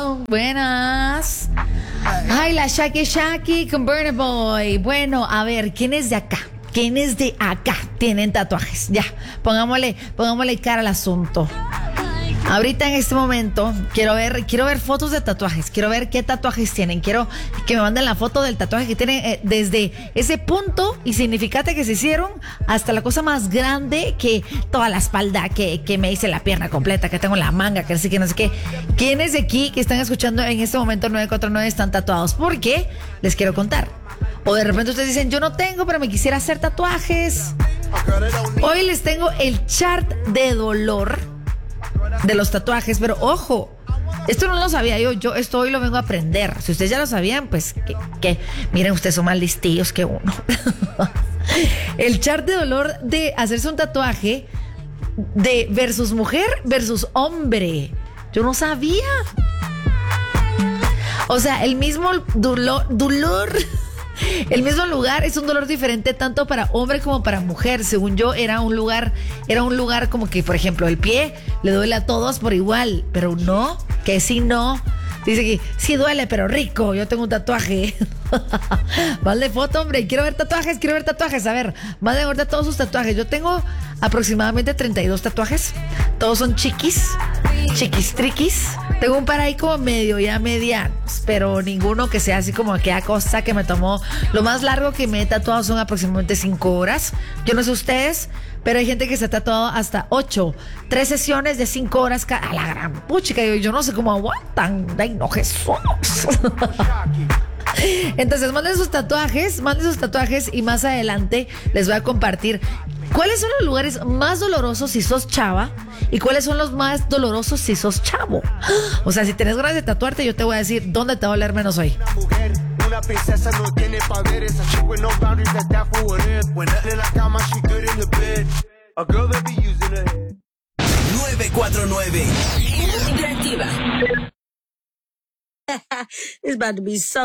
Buenas. Ay, la Shaki con Burna Boy. Bueno, a ver, ¿quién es de acá? ¿Quiénes de acá tienen tatuajes? Ya, pongámosle cara al asunto. Ahorita en este momento quiero ver fotos de tatuajes, quiero ver qué tatuajes tienen, quiero que me manden la foto del tatuaje que tienen desde ese punto y significante que se hicieron hasta la cosa más grande, que toda la espalda, que me hice la pierna completa, que tengo la manga, que no sé qué. ¿Quiénes de aquí que están escuchando en este momento 949 están tatuados? Porque les quiero contar. O de repente ustedes dicen, yo no tengo, pero me quisiera hacer tatuajes. Hoy les tengo el chart de dolor de los tatuajes, pero ojo, esto no lo sabía yo esto hoy lo vengo a aprender. Si ustedes ya lo sabían, pues que miren, ustedes son más listillos que uno. El chart de dolor de hacerse un tatuaje de versus mujer versus hombre. Yo no sabía. O sea, el mismo dolor el mismo lugar es un dolor diferente tanto para hombre como para mujer. Según yo, era un lugar como que, por ejemplo, el pie le duele a todos por igual, pero no, que sí no. Dice que sí duele, pero rico. Yo tengo un tatuaje. Vale foto, hombre. Quiero ver tatuajes. A ver, manden ahorita todos sus tatuajes. Yo tengo aproximadamente 32 tatuajes. Todos son chiquis triquis. Tengo un par ahí como medio ya medianos, pero ninguno que sea así como aquella cosa que me tomó. Lo más largo que me he tatuado son aproximadamente 5 horas. Yo no sé ustedes, pero hay gente que se ha tatuado hasta 8. 3 sesiones de 5 horas cada. A la gran puchica, yo no sé cómo aguantan. Ay, no, Jesús. Entonces, manden sus tatuajes y más adelante les voy a compartir cuáles son los lugares más dolorosos si sos chava y cuáles son los más dolorosos si sos chavo. O sea, si tenés ganas de tatuarte, yo te voy a decir dónde te va a doler menos hoy. Una princesa no tiene poderes. A chick with no boundaries, that's what it is. When nothing in la cama, she good in the bed. A girl that be using her head. 949 Interactiva. It's about to be so